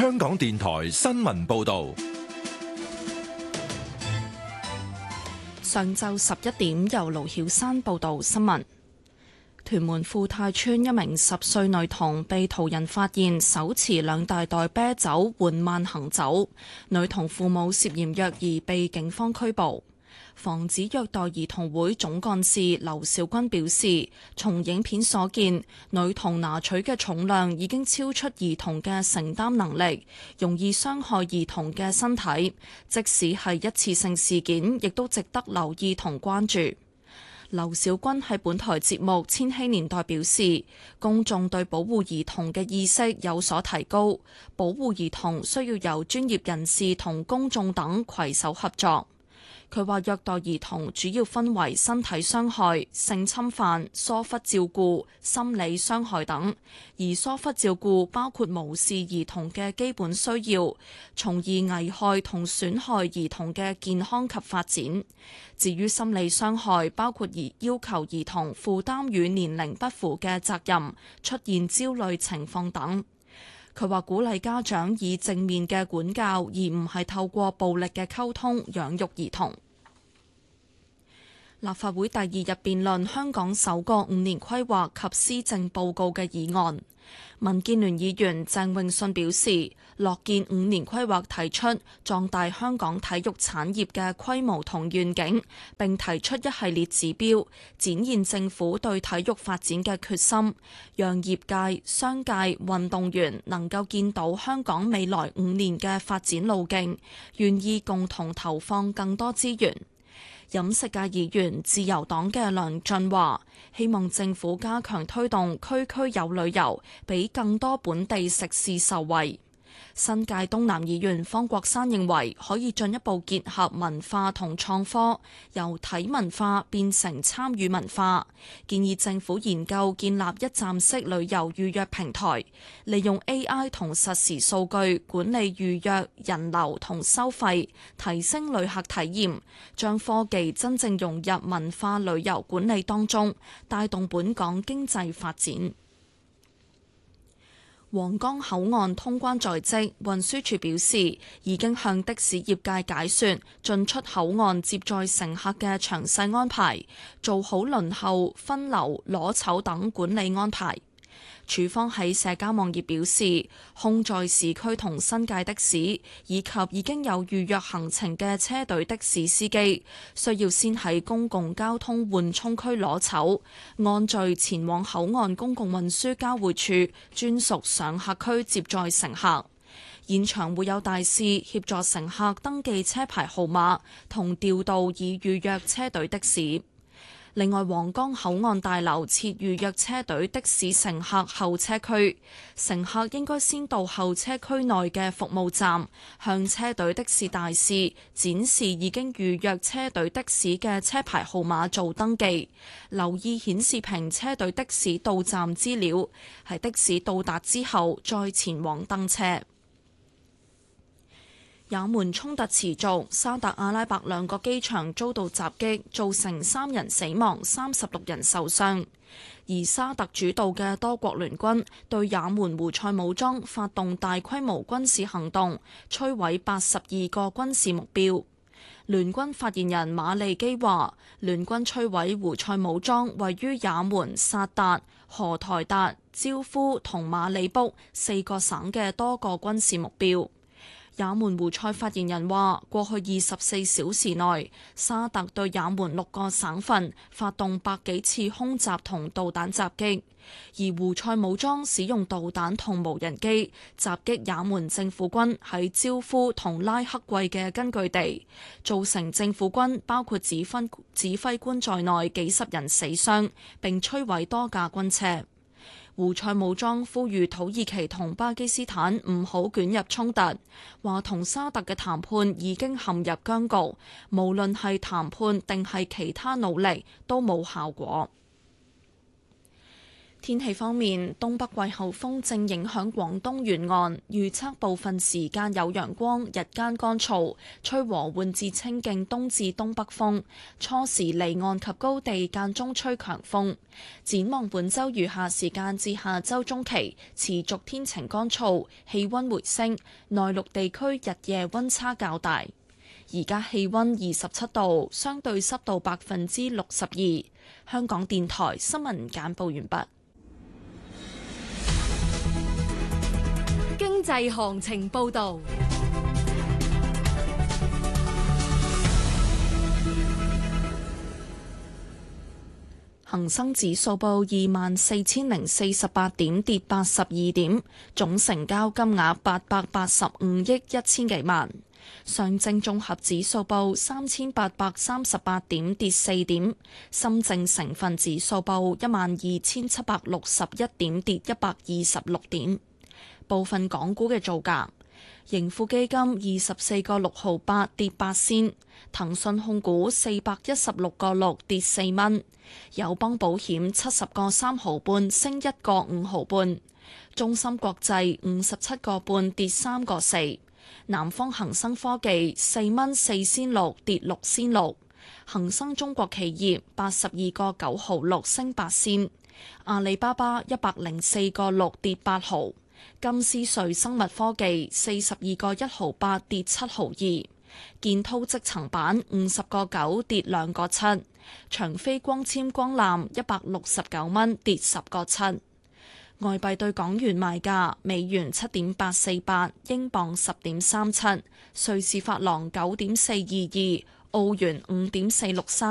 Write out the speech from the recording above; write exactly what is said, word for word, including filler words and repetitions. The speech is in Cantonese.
香港電台新聞報道。 上晝十一點，由盧曉珊報道新聞。屯門富泰村一名十歲女童被途人發現手持兩大袋啤酒緩慢行走，女童父母涉嫌虐兒被警方拘捕。防止虐待兒童會總幹事劉兆軍表示，從影片所見，女童拿取嘅重量已經超出兒童嘅承擔能力，容易傷害兒童嘅身體。即使係一次性事件，亦都值得留意同關注。劉兆軍喺本台節目《千禧年代》表示，公眾對保護兒童嘅意識有所提高，保護兒童需要由專業人士同公眾等攜手合作。佢話虐待兒童主要分為身體傷害、性侵犯、疏忽照顧、心理傷害等，而疏忽照顧包括無視兒童嘅基本需要，從而危害同損害兒童嘅健康及發展。至於心理傷害，包括而要求兒童負擔與年齡不符嘅責任，出現焦慮情況等。佢話鼓勵家長以正面嘅管教，而唔係透過暴力嘅溝通養育兒童。立法會第二日辯論香港首個五年規劃及施政報告嘅議案。民建聯議員鄭泳舜表示，樂見五年規劃提出壯大香港體育產業嘅規模同願景，並提出一系列指標，展現政府對體育發展嘅決心，讓業界、商界、運動員能夠見到香港未來五年嘅發展路徑，願意共同投放更多資源。飲食界議員自由黨嘅梁進話，希望政府加強推動區區有旅遊，俾更多本地食肆受惠。新界東南議員方國珊認為可以進一步結合文化同創科，由體文化變成參與文化，建議政府研究建立一站式旅遊預約平台，利用 A I 同實時數據管理預約人流同收費，提升旅客體驗，將科技真正融入文化旅遊管理當中，帶動本港經濟發展。皇崗口岸通關在即，運輸署表示已經向的士業界解說進出口岸接載乘客嘅詳細安排，做好輪候、分流、攞籌等管理安排。署方喺社交網頁表示，空載市區同新界的士以及已經有預約行程嘅車隊的士司機，需要先喺公共交通緩衝區攞籌，按序前往口岸公共運輸交匯處專屬上客區接載乘客。現場會有大使協助乘客登記車牌號碼同調度已預約車隊的士。另外，皇崗口岸大樓設預約車隊的士乘客候車區，乘客應該先到候車區內嘅服務站，向車隊的士大使展示已經預約車隊的士嘅車牌號碼做登記，留意顯示屏車隊的士到站資料，喺的士到達之後再前往登車。也門衝突持續，沙特阿拉伯兩個機場遭到襲擊，造成三人死亡、三十六人受傷。而沙特主導嘅多國聯軍對也門胡塞武裝發動大規模軍事行動，摧毀八十二個軍事目標。聯軍發言人馬利基話，聯軍摧毀胡塞武裝位於也門薩達、荷台達、焦夫同馬里卜四個省嘅多個軍事目標。也門胡塞發言人話，過去二十四小時內，沙特對也門六個省份發動百幾次空襲同導彈襲擊，而胡塞武裝使用導彈同無人機襲擊也門政府軍喺焦夫同拉克季嘅根據地，造成政府軍包括指揮指揮官在內幾十人死傷，並摧毀多架軍車。胡塞武裝呼籲土耳其同巴基斯坦唔好捲入衝突，話同沙特嘅談判已經陷入僵局，無論係談判定係其他努力都冇效果。 天氣方面，東北季候風正影響廣東沿岸，預測部分時間有陽光，日間乾燥，吹和緩至清勁東至東北風，初時離岸及高地間中吹強風。展望本週餘下時間至下週中期，持續天晴乾燥，氣溫回升，內陸地區日夜溫差較大。而家氣溫二十七度，相對濕度百分之六十二。香港電台新聞簡報完畢。 經濟行情報道， 恒生指數報二萬四千零四十八點，跌八十二點，總成交金額八百八十五億一千幾萬。上證綜合指數報三千八百三十八點，跌四點。深證成分指數報一萬二千七百六十一點，跌一百二十六點。部分港股嘅造價：盈富基金二十四個六毫八，跌八仙；騰訊控股四百一十六個六，跌四蚊；友邦保險七十個三毫半，升一個五毫半；中芯國際五十七個半，跌三個四；南方恒生科技四蚊四仙六，跌六仙六；恒生中國企業八十二個九毫六，升八仙；阿里巴巴一百零四個六，跌八毫。金斯瑞生物科技四十二個一毫八，跌七毫二；建滔積層板五十個九，跌兩個七；長飛光纖光纜一百六十九蚊，跌十個七。外幣對港元賣價：美元七點八四八，英鎊十點三七，瑞士法郎九點四二二，澳元五點四六三。